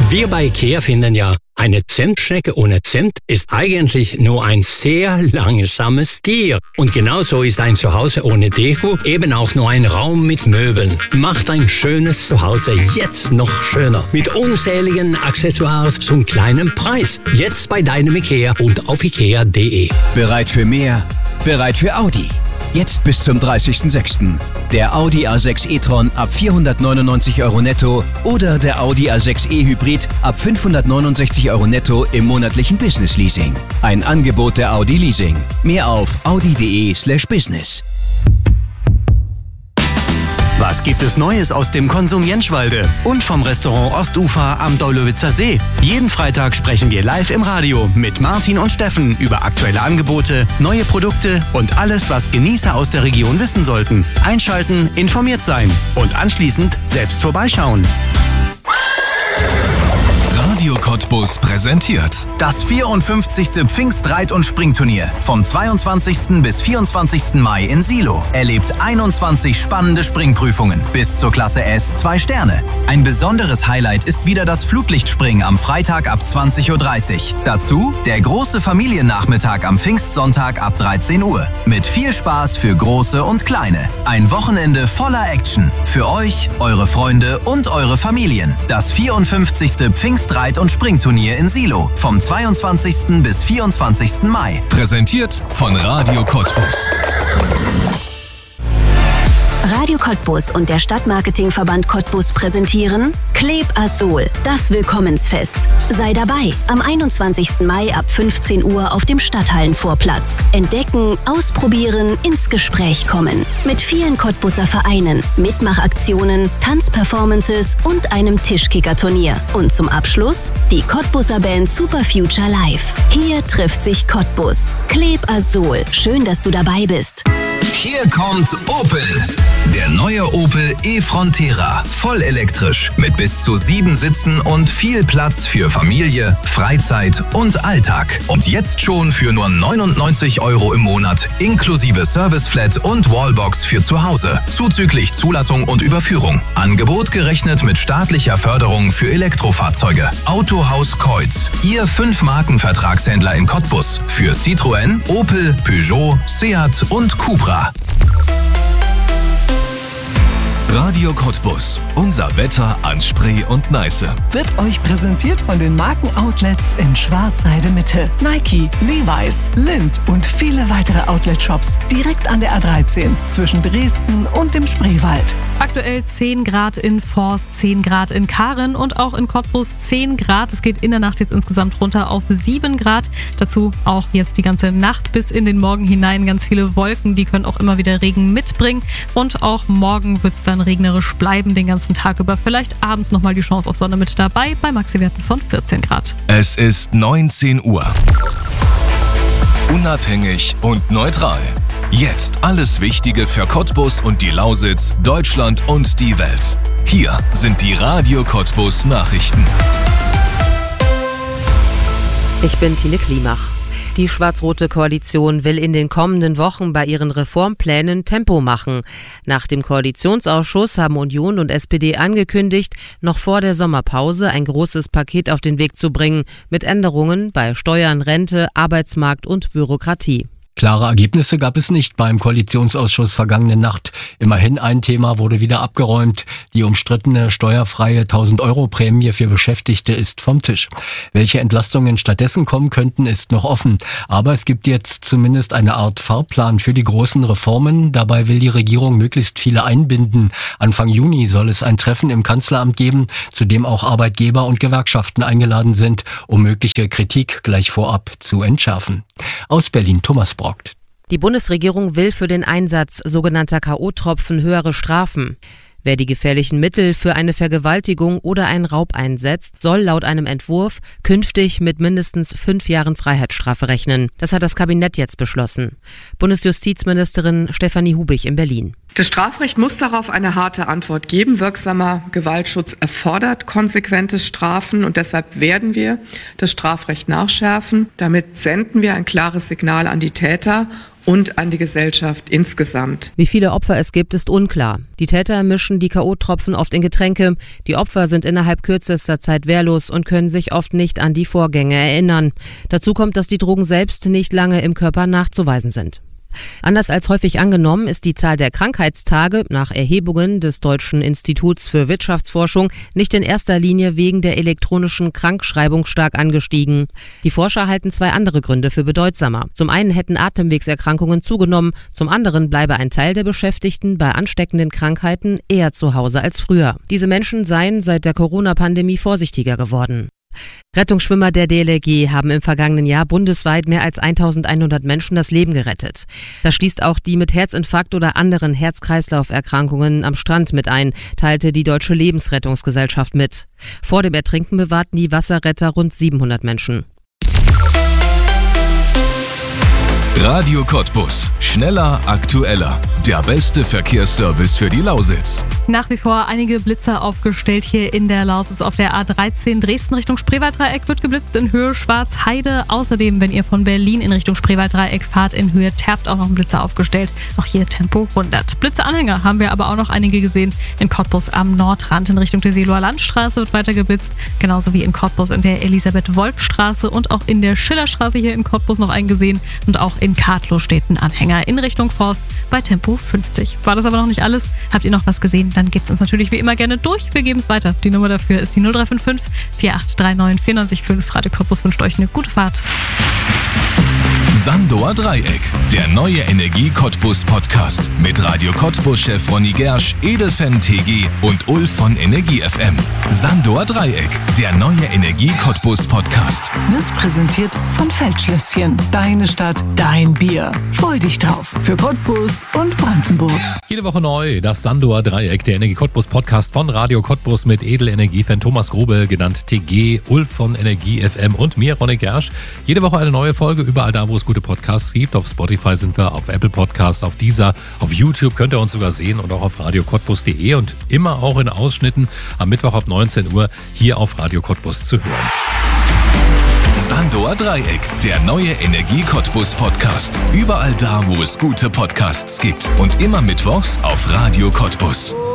Wir bei IKEA finden ja, eine Zentschnecke ohne Zent ist eigentlich nur ein sehr langsames Tier. Und genauso ist ein Zuhause ohne Deko eben auch nur ein Raum mit Möbeln. Macht ein schönes Zuhause jetzt noch schöner. Mit unzähligen Accessoires zum kleinen Preis. Jetzt bei deinem IKEA und auf ikea.de. Bereit für mehr? Bereit für Audi. Jetzt bis zum 30.06. Der Audi A6 e-tron ab 499 € netto oder der Audi A6 e-Hybrid ab 569 € netto im monatlichen Business Leasing. Ein Angebot der Audi Leasing. Mehr auf audi.de/business. Was gibt es Neues aus dem Konsum Jentschwalde und vom Restaurant Ostufer am Daulowitzer See? Jeden Freitag sprechen wir live im Radio mit Martin und Steffen über aktuelle Angebote, neue Produkte und alles, was Genießer aus der Region wissen sollten. Einschalten, informiert sein und anschließend selbst vorbeischauen. Radio Cottbus präsentiert das 54. Pfingstreit- und Springturnier vom 22. bis 24. Mai in Silo. Erlebt 21 spannende Springprüfungen bis zur Klasse S 2 Sterne. Ein besonderes Highlight ist wieder das Flutlichtspringen am Freitag ab 20:30 Uhr. Dazu der große Familiennachmittag am Pfingstsonntag ab 13 Uhr. Mit viel Spaß für Große und Kleine. Ein Wochenende voller Action. Für euch, eure Freunde und eure Familien. Das 54. Pfingstreit- und Springturnier in Silo vom 22. bis 24. Mai. Präsentiert von Radio Cottbus. Radio Cottbus und der Stadtmarketingverband Cottbus präsentieren Kleb Azol, das Willkommensfest. Sei dabei am 21. Mai ab 15 Uhr auf dem Stadthallenvorplatz. Entdecken, ausprobieren, ins Gespräch kommen. Mit vielen Cottbuser Vereinen, Mitmachaktionen, Tanzperformances und einem Tischkicker-Turnier. Und zum Abschluss die Cottbuser Band Super Future Live. Hier trifft sich Cottbus. Kleb Azol, schön, dass du dabei bist. Hier kommt Opel. Der neue Opel e-Frontera. Voll elektrisch mit bis zu 7 Sitzen und viel Platz für Familie, Freizeit und Alltag. Und jetzt schon für nur 99 € im Monat inklusive Serviceflat und Wallbox für zu Hause. Zuzüglich Zulassung und Überführung. Angebot gerechnet mit staatlicher Förderung für Elektrofahrzeuge. Autohaus Keutz. Ihr 5-Marken-Vertragshändler in Cottbus. Für Citroën, Opel, Peugeot, Seat und Cupra. Radio Cottbus. Unser Wetter an Spree und Neiße. Wird euch präsentiert von den Markenoutlets in Schwarzheide Mitte. Nike, Levi's, Lindt und viele weitere Outlet-Shops direkt an der A13 zwischen Dresden und dem Spreewald. Aktuell 10 Grad in Forst, 10 Grad in Karen und auch in Cottbus 10 Grad. Es geht in der Nacht jetzt insgesamt runter auf 7 Grad. Dazu auch jetzt die ganze Nacht bis in den Morgen hinein ganz viele Wolken. Die können auch immer wieder Regen mitbringen. Und auch morgen wird es dann regnerisch bleiben den ganzen Tag über. Vielleicht abends nochmal die Chance auf Sonne mit dabei bei Maxiwerten von 14 Grad. Es ist 19 Uhr. Unabhängig und neutral. Jetzt alles Wichtige für Cottbus und die Lausitz, Deutschland und die Welt. Hier sind die Radio Cottbus Nachrichten. Ich bin Tine Klimach. Die schwarz-rote Koalition will in den kommenden Wochen bei ihren Reformplänen Tempo machen. Nach dem Koalitionsausschuss haben Union und SPD angekündigt, noch vor der Sommerpause ein großes Paket auf den Weg zu bringen mit Änderungen bei Steuern, Rente, Arbeitsmarkt und Bürokratie. Klare Ergebnisse gab es nicht beim Koalitionsausschuss vergangene Nacht. Immerhin ein Thema wurde wieder abgeräumt. Die umstrittene steuerfreie 1.000-Euro-Prämie für Beschäftigte ist vom Tisch. Welche Entlastungen stattdessen kommen könnten, ist noch offen. Aber es gibt jetzt zumindest eine Art Fahrplan für die großen Reformen. Dabei will die Regierung möglichst viele einbinden. Anfang Juni soll es ein Treffen im Kanzleramt geben, zu dem auch Arbeitgeber und Gewerkschaften eingeladen sind, um mögliche Kritik gleich vorab zu entschärfen. Aus Berlin, Thomas Brock. Die Bundesregierung will für den Einsatz sogenannter K.O.-Tropfen höhere Strafen. Wer die gefährlichen Mittel für eine Vergewaltigung oder einen Raub einsetzt, soll laut einem Entwurf künftig mit mindestens 5 Jahren Freiheitsstrafe rechnen. Das hat das Kabinett jetzt beschlossen. Bundesjustizministerin Stefanie Hubig in Berlin. Das Strafrecht muss darauf eine harte Antwort geben. Wirksamer Gewaltschutz erfordert konsequentes Strafen und deshalb werden wir das Strafrecht nachschärfen. Damit senden wir ein klares Signal an die Täter und an die Gesellschaft insgesamt. Wie viele Opfer es gibt, ist unklar. Die Täter mischen die K.O.-Tropfen oft in Getränke. Die Opfer sind innerhalb kürzester Zeit wehrlos und können sich oft nicht an die Vorgänge erinnern. Dazu kommt, dass die Drogen selbst nicht lange im Körper nachzuweisen sind. Anders als häufig angenommen ist die Zahl der Krankheitstage nach Erhebungen des Deutschen Instituts für Wirtschaftsforschung nicht in erster Linie wegen der elektronischen Krankschreibung stark angestiegen. Die Forscher halten zwei andere Gründe für bedeutsamer. Zum einen hätten Atemwegserkrankungen zugenommen, zum anderen bleibe ein Teil der Beschäftigten bei ansteckenden Krankheiten eher zu Hause als früher. Diese Menschen seien seit der Corona-Pandemie vorsichtiger geworden. Rettungsschwimmer der DLRG haben im vergangenen Jahr bundesweit mehr als 1100 Menschen das Leben gerettet. Das schließt auch die mit Herzinfarkt oder anderen Herz-Kreislauf-Erkrankungen am Strand mit ein, teilte die Deutsche Lebensrettungsgesellschaft mit. Vor dem Ertrinken bewahrten die Wasserretter rund 700 Menschen. Radio Cottbus. Schneller, aktueller. Der beste Verkehrsservice für die Lausitz. Nach wie vor einige Blitzer aufgestellt hier in der Lausitz auf der A13 Dresden Richtung Spreewalddreieck wird geblitzt in Höhe Schwarzheide. Außerdem, wenn ihr von Berlin in Richtung Spreewalddreieck fahrt, in Höhe Terft auch noch ein Blitzer aufgestellt. Auch hier Tempo 100. Blitzeranhänger haben wir aber auch noch einige gesehen. In Cottbus am Nordrand in Richtung der Seeloer Landstraße wird weiter geblitzt. Genauso wie in Cottbus in der Elisabeth-Wolf-Straße und auch in der Schillerstraße hier in Cottbus noch einen gesehen. Und auch in Kadlow steht ein Anhänger in Richtung Forst bei Tempo 50. War das aber noch nicht alles? Habt ihr noch was gesehen? Dann gebt es uns natürlich wie immer gerne durch. Wir geben es weiter. Die Nummer dafür ist die 0355 4839 945. Radio Cottbus wünscht euch eine gute Fahrt. Sandoer Dreieck, der neue Energie Cottbus Podcast mit Radio Cottbus-Chef Ronny Gersch, Edelfan TG und Ulf von Energie FM. Sandoer Dreieck, der neue Energie Cottbus Podcast. Wird präsentiert von Feldschlösschen. Deine Stadt, dein Bier. Freu dich drauf. Für Cottbus und Brandenburg. Jede Woche neu, das Sandoer Dreieck, der Energie Cottbus Podcast von Radio Cottbus mit Edelenergie-Fan Thomas Grube, genannt TG, Ulf von Energie FM und mir, Ronny Gersch. Jede Woche eine neue Folge, überall da, wo es gute Podcasts gibt. Auf Spotify sind wir, auf Apple Podcasts, auf Deezer, auf YouTube könnt ihr uns sogar sehen und auch auf radiocottbus.de und immer auch in Ausschnitten am Mittwoch ab 19 Uhr hier auf Radio Cottbus zu hören. Sandoer Dreieck, der neue Energie Cottbus Podcast. Überall da, wo es gute Podcasts gibt und immer mittwochs auf Radio Cottbus.